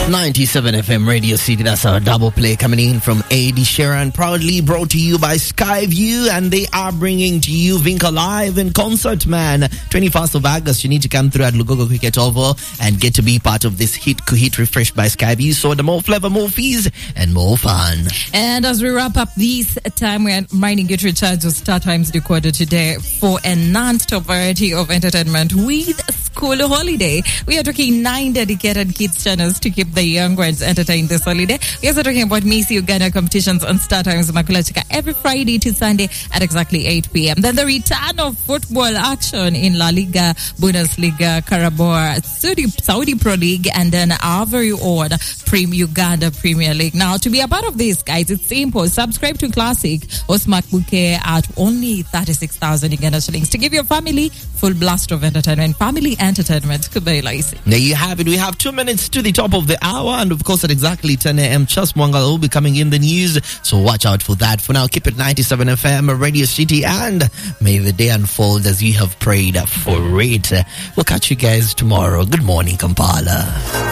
97 FM Radio City. That's our double play coming in from A.D. Sheeran, proudly brought to you by Skyview, and they are bringing to you Vinca Live in concert, man. 21st of August, you need to come through at Lugogo Cricket Oval and get to be part of this hit refreshed by Skyview. So the more flavor, more fees, and more fun. And as we wrap up this time, we are reminding you to recharge your Star Times decoder today for a non-stop variety of entertainment with School Holiday. We are talking 9 dedicated kids channels to keep the young ones entertained this holiday. We're also talking about Miss Uganda competitions on Star Times Makula Chika every Friday to Sunday at exactly 8 p.m. Then the return of football action in La Liga, Bundesliga, Carabao, Saudi Pro League, and then our very own Uganda Premier League. Now, to be a part of this, guys, it's simple. Subscribe to Classic or Smart Bouquet at only 36,000 Uganda shillings to give your family full blast of entertainment. Family entertainment. There you have it. We have 2 minutes to the top of the hour, and of course at exactly 10 a.m. Chas Mwangala will be coming in the news, so watch out for that. For now, keep it 97 FM Radio City, and may the day unfold as you have prayed for it. We'll catch you guys tomorrow. Good morning, Kampala.